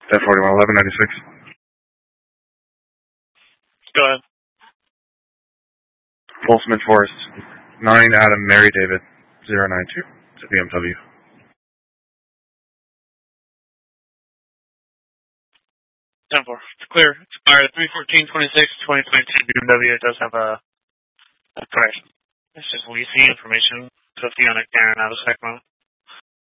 1041 1196. Go ahead. Folsom Forest, 9 Adam Mary David, 092. It's a BMW. 10-4. It's clear. It's expired 3/14/26/2022. BMW. It does have a correction. It's just leasing information. 50 on a Karen out of SECMA.